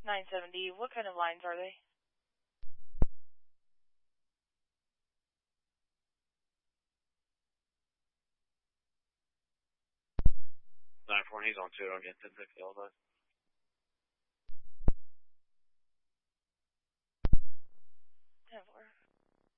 970. What kind of lines are they? He's on 2 on 10-6 Delta.